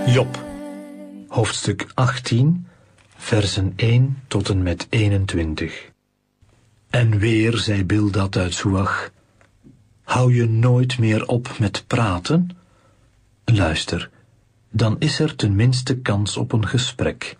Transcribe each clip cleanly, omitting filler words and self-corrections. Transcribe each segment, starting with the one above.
Job, hoofdstuk 18, versen 1 tot en met 21. En weer zei Bildad uit Soach: hou je nooit meer op met praten? Luister, dan is er tenminste kans op een gesprek.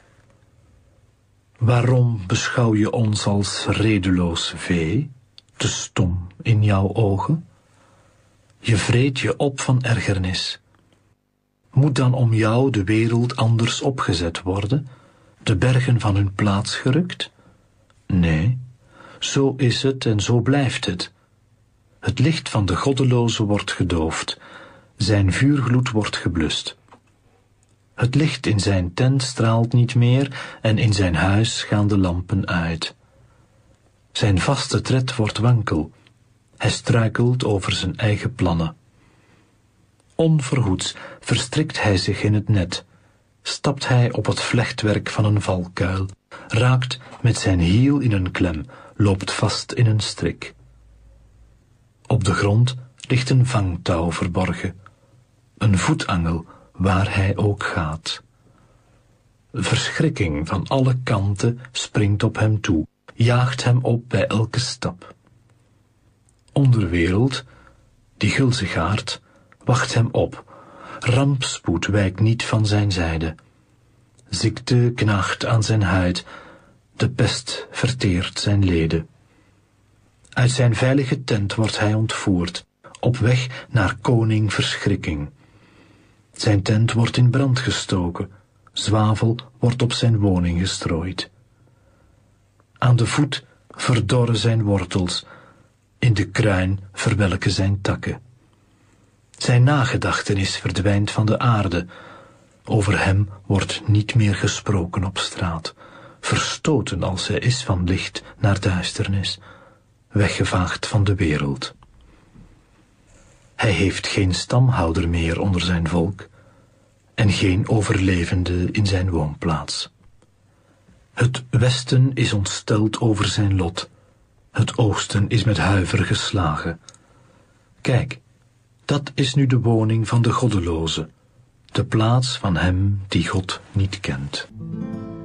Waarom beschouw je ons als redeloos vee, te stom in jouw ogen? Je vreet je op van ergernis. Moet dan om jou de wereld anders opgezet worden, de bergen van hun plaats gerukt? Nee, zo is het en zo blijft het. Het licht van de goddeloze wordt gedoofd, zijn vuurgloed wordt geblust. Het licht in zijn tent straalt niet meer en in zijn huis gaan de lampen uit. Zijn vaste tred wordt wankel, hij struikelt over zijn eigen plannen. Onverhoeds verstrikt hij zich in het net, stapt hij op het vlechtwerk van een valkuil, raakt met zijn hiel in een klem, loopt vast in een strik. Op de grond ligt een vangtouw verborgen, een voetangel waar hij ook gaat. Verschrikking van alle kanten springt op hem toe, jaagt hem op bij elke stap. Onderwereld, die gulzigaard, wacht hem op, rampspoed wijkt niet van zijn zijde. Ziekte knaagt aan zijn huid, de pest verteert zijn leden. Uit zijn veilige tent wordt hij ontvoerd, op weg naar koning Verschrikking. Zijn tent wordt in brand gestoken, zwavel wordt op zijn woning gestrooid. Aan de voet verdorren zijn wortels, in de kruin verwelken zijn takken. Zijn nagedachtenis verdwijnt van de aarde, over hem wordt niet meer gesproken op straat, verstoten als hij is van licht naar duisternis, weggevaagd van de wereld. Hij heeft geen stamhouder meer onder zijn volk en geen overlevende in zijn woonplaats. Het westen is ontsteld over zijn lot, het oosten is met huiver geslagen. Kijk, dat is nu de woning van de goddeloze, de plaats van hem die God niet kent.